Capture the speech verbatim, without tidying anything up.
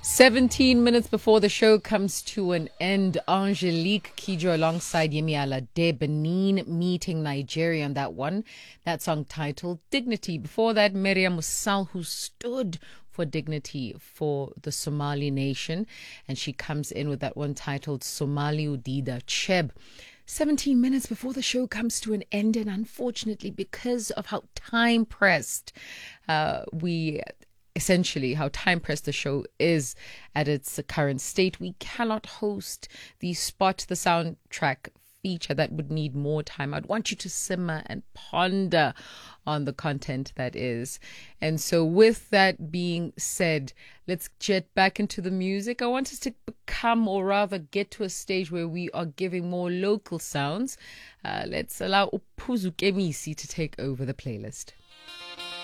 seventeen minutes before the show comes to an end, Angelique Kidjo alongside Yemi Alade, Benin meeting Nigeria on that one. That song titled Dignity. Before that, Miriam Musal, who stood for dignity for the Somali nation. And she comes in with that one titled Somali Udida Cheb. seventeen minutes before the show comes to an end, and unfortunately, because of how time pressed, uh, we... essentially how time pressed the show is at its current state, we cannot host the Spot the Soundtrack feature. That would need more time. I'd want you to simmer and ponder on the content that is. And so with that being said, let's jet back into the music. I want us to become, or rather get to a stage where we are giving more local sounds. Uh, let's allow Uphuzu Kemisi to take over the playlist.